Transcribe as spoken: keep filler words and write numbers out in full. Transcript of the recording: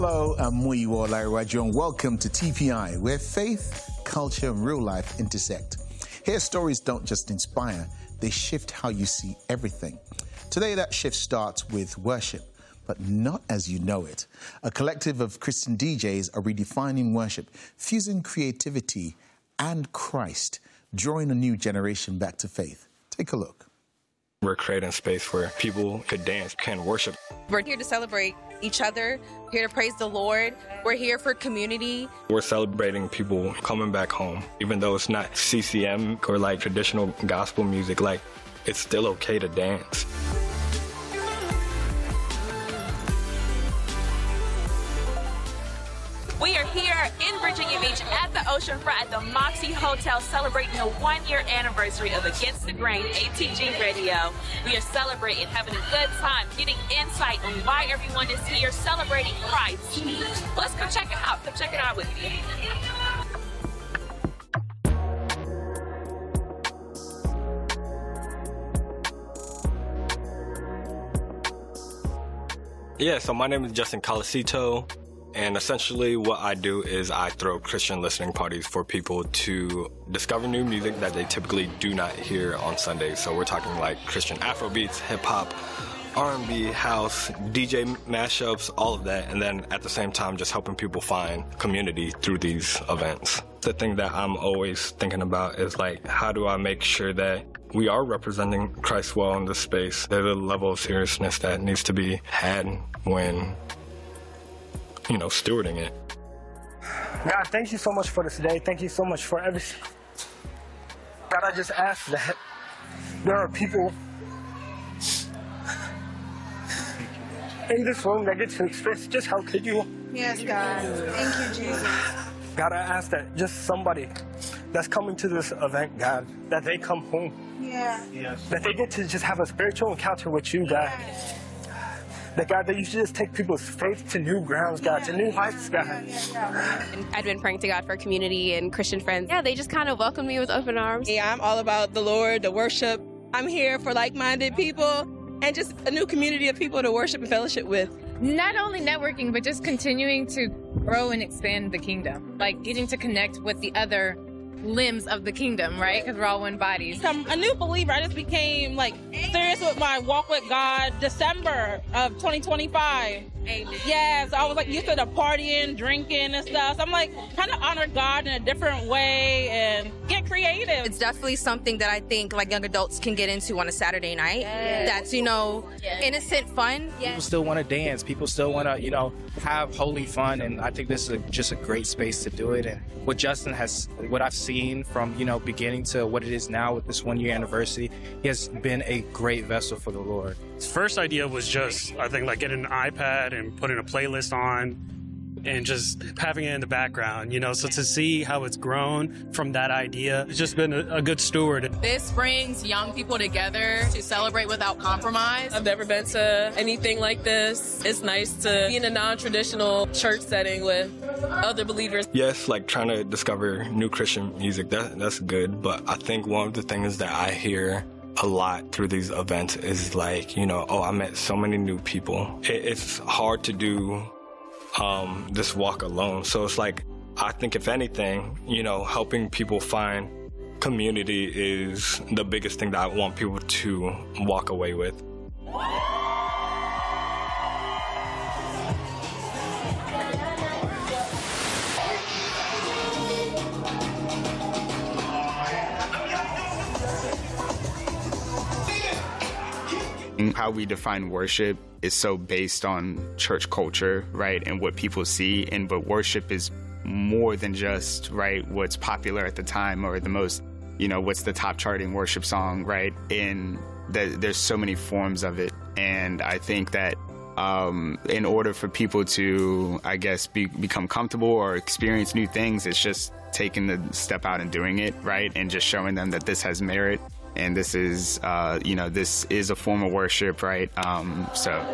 Hello, I'm Muyiwa Olaiwaju, and welcome to T P I, where faith, culture, and real life intersect. Here, stories don't just inspire, they shift how you see everything. Today, that shift starts with worship, but not as you know it. A collective of Christian D Js are redefining worship, fusing creativity and Christ, drawing a new generation back to faith. Take a look. We're creating space where people could dance, can worship. We're here to celebrate each other, here to praise the Lord. We're here for community. We're celebrating people coming back home. Even though it's not C C M or like traditional gospel music, like it's still okay to dance. We are here in Virginia Beach at the oceanfront at the Moxie Hotel celebrating the one-year anniversary of Against the Grain A T G Radio. We are celebrating, having a good time, getting insight on why everyone is here celebrating Christ. Let's go check it out. Come check it out with me. Yeah, so my name is Justin Calicito. And essentially what I do is I throw Christian listening parties for people to discover new music that they typically do not hear on Sundays. So we're talking like Christian Afrobeats, hip hop, R and B, house, D J mashups, all of that. And then at the same time, just helping people find community through these events. The thing that I'm always thinking about is like, how do I make sure that we are representing Christ well in this space? There's a level of seriousness that needs to be had when, you know, stewarding it. God, thank you so much for this day. Thank you so much for everything. God, I just ask that there are people in this room that get to experience just how good you are. Yes, God. Thank you, Jesus. God, I ask that just somebody that's coming to this event, God, that they come home. Yeah. Yes. That they get to just have a spiritual encounter with you, God. Yes. That, God, that you should just take people's faith to new grounds, God, to new heights, God. And I'd been praying to God for community and Christian friends. Yeah, they just kind of welcomed me with open arms. Yeah, I'm all about the Lord, the worship. I'm here for like-minded people and just a new community of people to worship and fellowship with. Not only networking, but just continuing to grow and expand the kingdom. Like getting to connect with the other limbs of the kingdom, right? Because we're all one body. I'm a new believer. I just became like serious with my walk with God December of twenty twenty-five. Amen. Yes, I was like used to the partying, drinking and stuff. So I'm like trying to honor God in a different way and get creative. It's definitely something that I think like young adults can get into on a Saturday night. Yes. That's, you know, yes. innocent fun. People still want to dance. People still want to, you know, have holy fun. And I think this is a, just a great space to do it. And what Justin has, what I've seen from, you know, beginning to what it is now with this one year anniversary, he has been a great vessel for the Lord. His first idea was just, I think, like getting an iPad and putting a playlist on and just having it in the background, you know, so to see how it's grown from that idea, it's just been a, a good steward. This brings young people together to celebrate without compromise. I've never been to anything like this. It's nice to be in a non-traditional church setting with other believers. Yes, like trying to discover new Christian music, that, that's good, but I think one of the things that I hear a lot through these events is like, you know, oh, I met so many new people. It, it's hard to do um, this walk alone. So it's like, I think if anything, you know, helping people find community is the biggest thing that I want people to walk away with. How we define worship is so based on church culture, right, and what people see. And but worship is more than just, right, what's popular at the time or the most, you know, what's the top charting worship song, right? And th- there's so many forms of it. And I think that um, in order for people to, I guess, be, become comfortable or experience new things, it's just taking the step out and doing it, right, and just showing them that this has merit. And this is, uh, you know, this is a form of worship, right? Um, so.